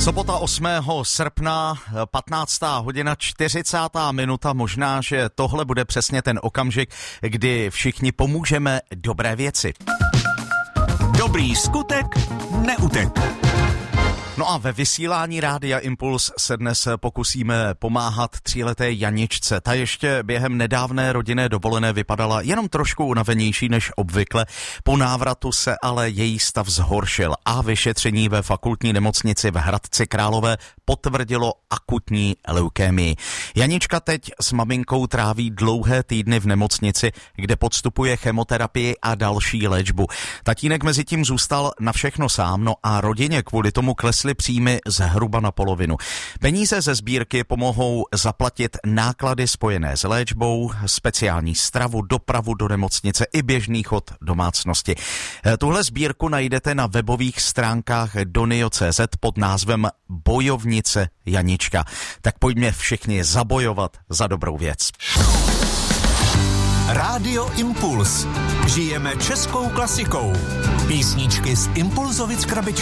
Sobota 8. srpna, 15. hodina 40. minuta. Možná, že tohle bude přesně ten okamžik, kdy všichni pomůžeme dobré věci. Dobrý skutek neutek. No a ve vysílání Rádia Impuls se dnes pokusíme pomáhat 3leté Janičce. Ta ještě během nedávné rodinné dovolené vypadala jenom trošku unavenější než obvykle. Po návratu se ale její stav zhoršil a vyšetření ve fakultní nemocnici v Hradci Králové potvrdilo akutní leukémii. Janička teď s maminkou tráví dlouhé týdny v nemocnici, kde podstupuje chemoterapii a další léčbu. Tatínek mezi tím zůstal na všechno sám, no a rodině kvůli tomu klesly příjmy zhruba na polovinu. Peníze ze sbírky pomohou zaplatit náklady spojené s léčbou, speciální stravu, dopravu do nemocnice i běžný chod domácnosti. Tuhle sbírku najdete na webových stránkách donio.cz pod názvem Bojovnice Janička. Tak pojďme všichni zabojovat za dobrou věc. Rádio Impuls. Žijeme českou klasikou. Písničky z Impulzovic krabičky.